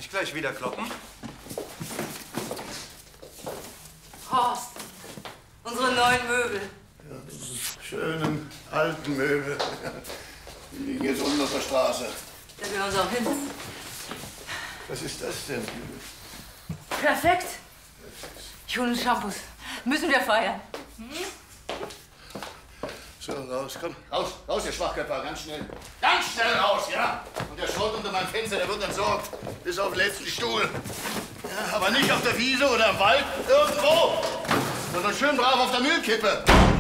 ich gleich wieder kloppen? Horst, unsere neuen Möbel. Ja, diese schönen alten Möbel. Die liegen jetzt unten auf der Straße. Da gehören sie auch hin. Was ist das denn? Perfekt. Ich hole uns Shampoos. Müssen wir feiern. So, raus, komm. Raus, raus, ihr Schwachköpfer, ganz schnell. Ganz schnell raus, ja? Und der Schrott unter meinem Fenster, der wird entsorgt. Bis auf den letzten Stuhl. Ja, aber nicht auf der Wiese oder im Wald, irgendwo. Sondern schön brav auf der Müllkippe.